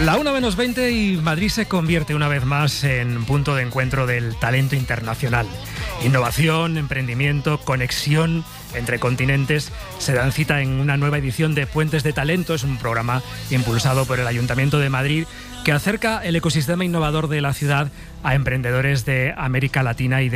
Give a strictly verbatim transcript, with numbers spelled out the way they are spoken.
La una menos veinte y Madrid se convierte una vez más en punto de encuentro del talento internacional. Innovación, emprendimiento, conexión entre continentes se dan cita en una nueva edición de Puentes de Talento. Es un programa impulsado por el Ayuntamiento de Madrid que acerca el ecosistema innovador de la ciudad a emprendedores de América Latina y de